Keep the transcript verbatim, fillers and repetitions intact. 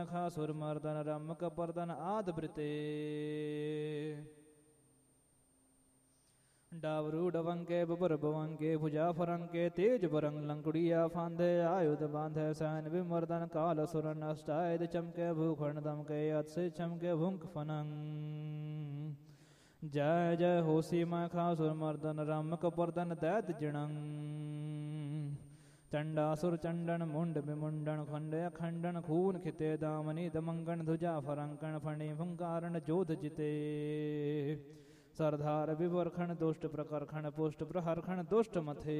खासुर मर्दन रमक पर्दन आद वृते डावरू डवंके बबर बवंके भुजा फरंके तेज बरंग लंकुड़िया फांदे आयुध बांधे सैन विमर्दन काल सुरन अष्टायद चमके भूखंड दमके अत्से चमके भुंक फनंग जय जय होसी मैं खासुर मर्दन रमक पर्दन दैत जिणंग चंडासुर चंडन मुंड विमुंडन खंड अखंडन खून खिते दामनी दमंगन ध्वजा फरंकन फणि फुंकारण जोध जिते सरदार विवरखण दुष्ट प्रकरखण पुष्ट प्रहरखण दुष्ट मथे